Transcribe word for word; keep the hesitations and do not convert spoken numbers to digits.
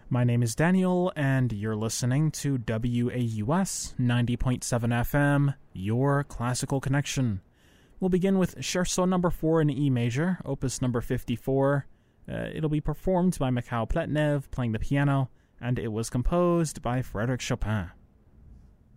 My name is Daniel, and you're listening to W A U S ninety point seven F M, your classical connection. We'll begin with Scherzo number four in E major, opus number fifty-four. Uh, it'll be performed by Mikhail Pletnev playing the piano, and it was composed by Frédéric Chopin.